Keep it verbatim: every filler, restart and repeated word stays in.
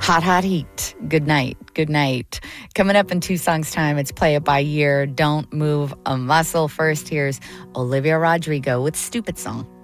Hot, hot heat. Good night. Good night. Coming up in two songs' time, it's Play It By Ear. Don't move a muscle. First, here's Olivia Rodrigo with Stupid Song.